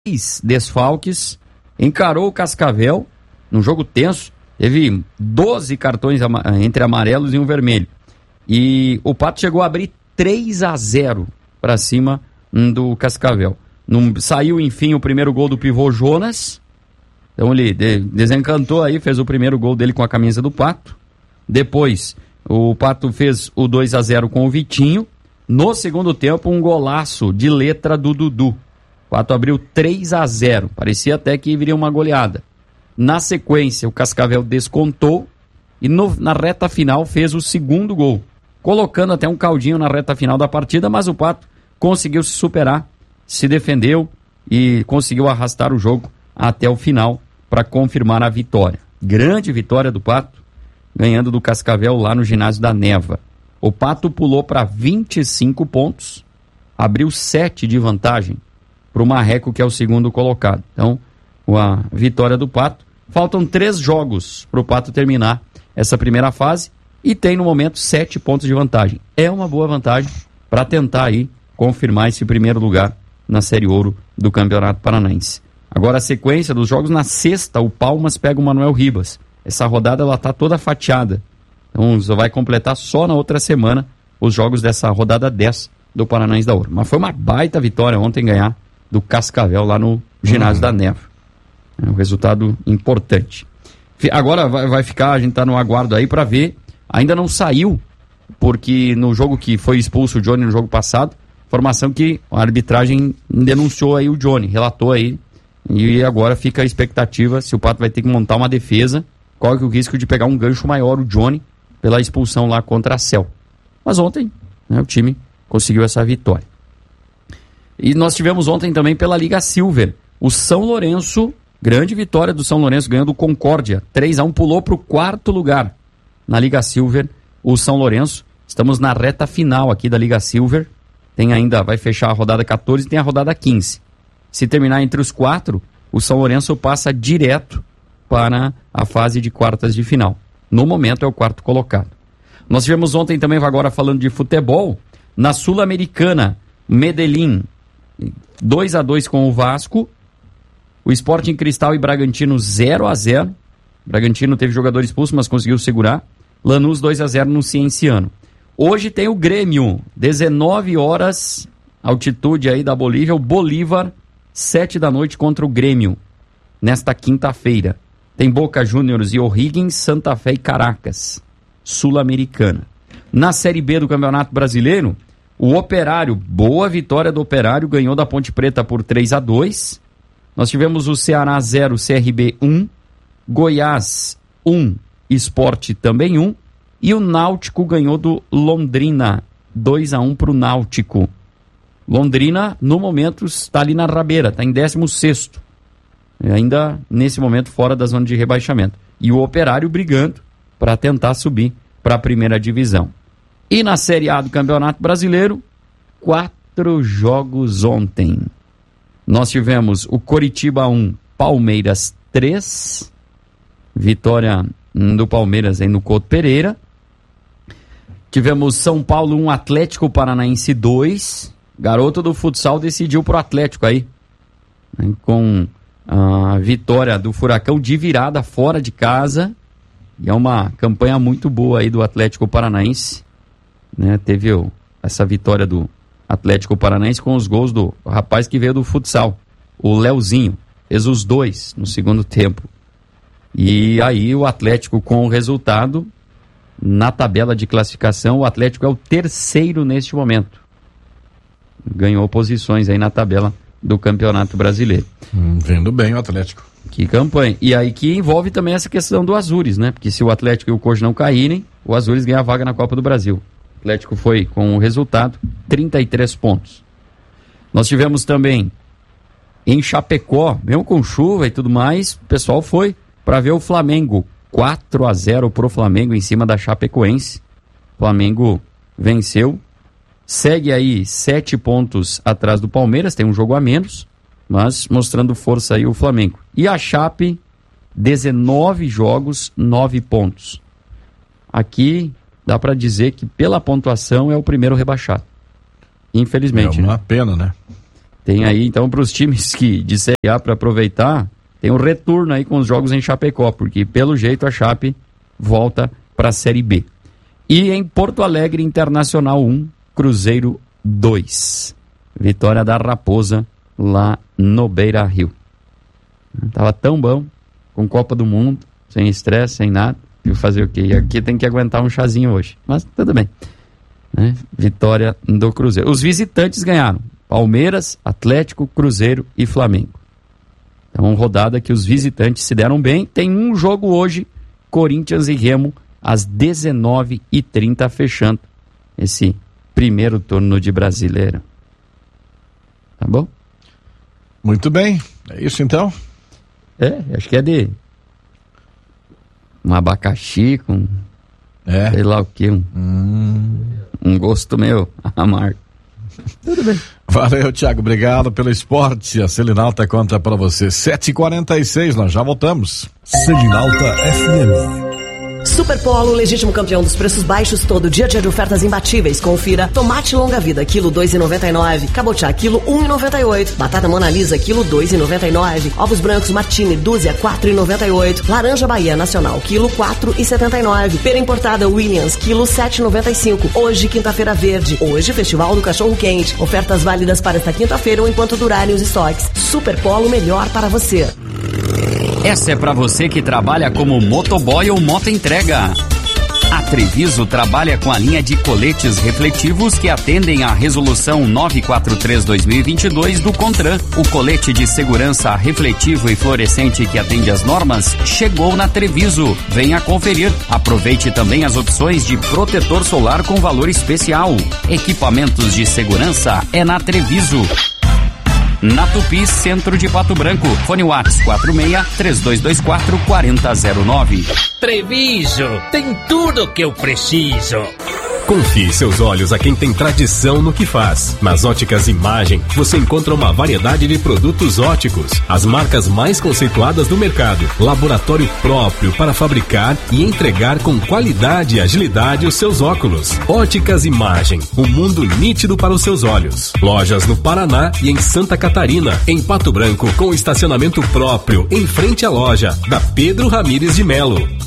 desfalques, encarou o Cascavel num jogo tenso, teve 12 cartões entre amarelos e um vermelho. E o Pato chegou a abrir 3-0 para cima do Cascavel. Saiu, enfim, o primeiro gol do pivô Jonas. Então ele desencantou aí, fez o primeiro gol dele com a camisa do Pato. Depois, o Pato fez o 2-0 com o Vitinho. No segundo tempo, um golaço de letra do Dudu. O Pato abriu 3-0. Parecia até que viria uma goleada. Na sequência, o Cascavel descontou e na reta final fez o segundo gol, colocando até um caldinho na reta final da partida, mas o Pato conseguiu se superar, se defendeu e conseguiu arrastar o jogo até o final para confirmar a vitória. Grande vitória do Pato, ganhando do Cascavel lá no ginásio da Neva. O Pato pulou para 25 pontos, abriu 7 de vantagem para o Marreco, que é o segundo colocado. Então, a vitória do Pato. Faltam 3 jogos para o Pato terminar essa primeira fase e tem no momento 7 pontos de vantagem. É uma boa vantagem para tentar aí confirmar esse primeiro lugar na Série Ouro do Campeonato Paranaense. Agora a sequência dos jogos: na sexta o Palmas pega o Manuel Ribas. Essa rodada ela tá toda fatiada, então só vai completar só na outra semana os jogos dessa rodada 10 do Paranaense da Ouro. Mas foi uma baita vitória ontem ganhar do Cascavel lá no ginásio da Neva. É um resultado importante. Agora vai ficar, a gente tá no aguardo aí para ver. Ainda não saiu, porque no jogo que foi expulso o Johnny no jogo passado, informação que a arbitragem denunciou aí o Johnny, relatou aí, e agora fica a expectativa se o Pato vai ter que montar uma defesa, qual é o risco de pegar um gancho maior o Johnny pela expulsão lá contra a Cel. Mas ontem, né, o time conseguiu essa vitória. E nós tivemos ontem também pela Liga Silver, o São Lourenço, grande vitória do São Lourenço, ganhando o Concórdia, 3-1, pulou para o 4º lugar na Liga Silver, o São Lourenço. Estamos na reta final aqui da Liga Silver, vai fechar a rodada 14 e tem a rodada 15. Se terminar entre os 4, o São Lourenço passa direto para a fase de quartas de final. No momento é o 4º colocado. Nós tivemos ontem também, agora falando de futebol, na Sul-Americana, Medellín 2-2 com o Vasco, o Sporting Cristal e Bragantino 0-0, Bragantino teve jogador expulso, mas conseguiu segurar, Lanús 2-0 no Cienciano. Hoje tem o Grêmio, 19 horas, altitude aí da Bolívia, o Bolívar, 7 da noite contra o Grêmio, nesta quinta-feira. Tem Boca Juniors e O'Higgins, Santa Fé e Caracas, Sul-Americana. Na Série B do Campeonato Brasileiro, o Operário, boa vitória do Operário, ganhou da Ponte Preta por 3-2. Nós tivemos o Ceará 0, CRB 1, Goiás 1, Sport também 1, e o Náutico ganhou do Londrina, 2-1 para o Náutico. Londrina, no momento, está ali na rabeira, está em 16º, ainda nesse momento fora da zona de rebaixamento. E o Operário brigando para tentar subir para a primeira divisão. E na Série A do Campeonato Brasileiro, 4 jogos ontem. Nós tivemos o Coritiba 1, Palmeiras 3, vitória do Palmeiras aí no Couto Pereira. Tivemos São Paulo 1, Atlético Paranaense 2, garoto do futsal decidiu pro Atlético aí, né, com a vitória do Furacão de virada fora de casa, e é uma campanha muito boa aí do Atlético Paranaense, né? Teve essa vitória do Atlético Paranaense com os gols do rapaz que veio do futsal, o Leozinho, fez os 2 no segundo tempo. E aí o Atlético, com o resultado, na tabela de classificação, o Atlético é o 3º neste momento. Ganhou posições aí na tabela do Campeonato Brasileiro. Vendo bem o Atlético. Que campanha. E aí que envolve também essa questão do Azures, né? Porque se o Atlético e o Coxa não caírem, o Azures ganha a vaga na Copa do Brasil. O Atlético foi com o resultado 33 pontos. Nós tivemos também em Chapecó, mesmo com chuva e tudo mais, o pessoal foi para ver o Flamengo. 4-0 pro Flamengo em cima da Chapecoense. O Flamengo venceu. Segue aí 7 pontos atrás do Palmeiras, tem um jogo a menos, mas mostrando força aí o Flamengo. E a Chape, 19 jogos, 9 pontos. Aqui dá para dizer que pela pontuação é o primeiro rebaixado. Infelizmente. É uma pena, né? Tem aí, então, para os times de Série A para aproveitar, tem um retorno aí com os jogos em Chapecó, porque pelo jeito a Chape volta para a Série B. E em Porto Alegre, Internacional 1, Cruzeiro 2. Vitória da Raposa lá no Beira-Rio. Tava tão bom, com Copa do Mundo, sem estresse, sem nada. E fazer o quê? E aqui tem que aguentar um chazinho hoje. Mas tudo bem. Né? Vitória do Cruzeiro. Os visitantes ganharam. Palmeiras, Atlético, Cruzeiro e Flamengo. Então, rodada que os visitantes se deram bem. Tem um jogo hoje, Corinthians e Remo, às 19h30, fechando esse primeiro turno de Brasileiro. Tá bom? Muito bem. É isso então? Acho que é de um abacaxi com sei lá o que, um gosto meio amargo. Tudo bem. Valeu, Thiago, obrigado pelo esporte. A Selinalta conta pra você. 7h46, nós já voltamos. Selinalta FM. Super Polo, legítimo campeão dos preços baixos, todo dia de ofertas imbatíveis. Confira: tomate longa vida, quilo 2,99. Cabotiá, quilo 1,98. Batata Mona Lisa, quilo 2,99. Ovos brancos Martini, dúzia, 4,98. Laranja Bahia Nacional, quilo 4,79. Pera importada Williams, quilo 7,95. Hoje, quinta-feira verde. Hoje, Festival do Cachorro Quente. Ofertas válidas para esta quinta-feira ou enquanto durarem os estoques. Super Polo, melhor para você. Essa é para você que trabalha como motoboy ou motoentrega. A Treviso trabalha com a linha de coletes refletivos que atendem à Resolução 943/2022 do CONTRAN. O colete de segurança refletivo e fluorescente que atende às normas chegou na Treviso. Venha conferir. Aproveite também as opções de protetor solar com valor especial. Equipamentos de segurança é na Treviso. Na Tupi, centro de Pato Branco. Fone Whats 46-3224-4009. Treviso, tem tudo o que eu preciso. Confie seus olhos a quem tem tradição no que faz. Nas Óticas Imagem, você encontra uma variedade de produtos óticos, as marcas mais conceituadas do mercado, laboratório próprio para fabricar e entregar com qualidade e agilidade os seus óculos. Óticas Imagem, um mundo nítido para os seus olhos. Lojas no Paraná e em Santa Catarina, em Pato Branco, com estacionamento próprio em frente à loja da Pedro Ramires de Melo.